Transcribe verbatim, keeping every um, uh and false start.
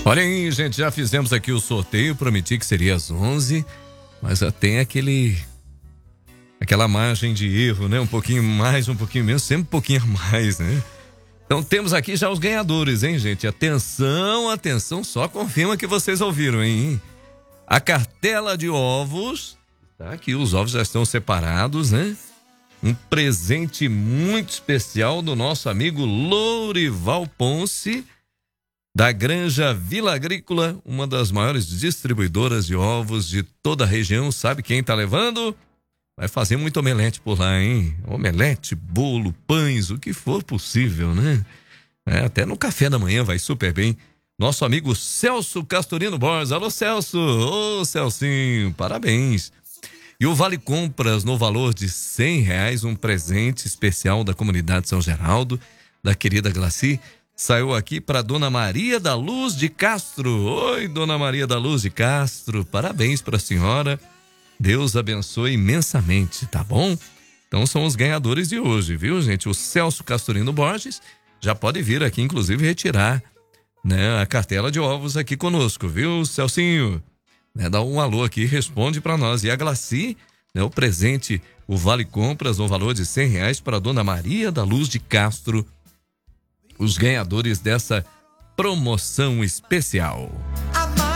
Olha aí, gente, já fizemos aqui o sorteio, prometi que seria às onze, mas já tem aquele aquela margem de erro, né? Um pouquinho mais, um pouquinho menos, sempre um pouquinho a mais, né? Então temos aqui já os ganhadores, hein, gente? Atenção, atenção, só confirma que vocês ouviram, hein? A cartela de ovos, tá aqui, os ovos já estão separados, né? Um presente muito especial do nosso amigo Lourival Ponce, da Granja Vila Agrícola, uma das maiores distribuidoras de ovos de toda a região. Sabe quem tá levando? Vai fazer muito omelete por lá, hein? Omelete, bolo, pães, o que for possível, né? É, até no café da manhã vai super bem. Nosso amigo Celso Castorino Borges. Alô, Celso! Ô, Celcinho, parabéns! E o Vale Compras no valor de cem reais, um presente especial da comunidade São Geraldo, da querida Glaci, saiu aqui para Dona Maria da Luz de Castro. Oi, Dona Maria da Luz de Castro, parabéns para a senhora. Deus abençoe imensamente, tá bom? Então são os ganhadores de hoje, viu, gente? O Celso Castorino Borges já pode vir aqui, inclusive, retirar, né, a cartela de ovos aqui conosco, viu, Celcinho? Né, dá um alô aqui, responde para nós. E a Glaci, né, o presente, o Vale Compras no valor de cem reais para Dona Maria da Luz de Castro, os ganhadores dessa promoção especial.